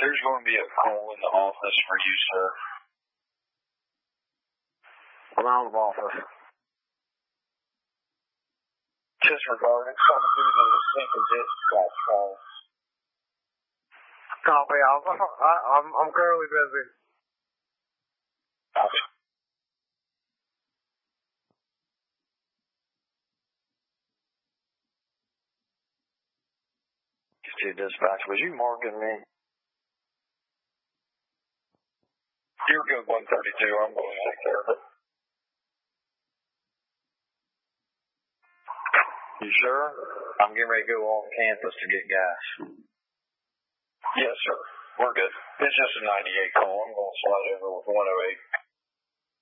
There's going to be a call in the office for you, sir. What out of office? Just regarding some through the sink and dispatch calls. Copy. I'm currently busy. Copy. Dispatch, was you marking me? You're good, 132. I'm going to take care of it. You sure? I'm getting ready to go off campus to get gas. Yes, sir. We're good. It's just a 98 call. I'm going to slide over with 108.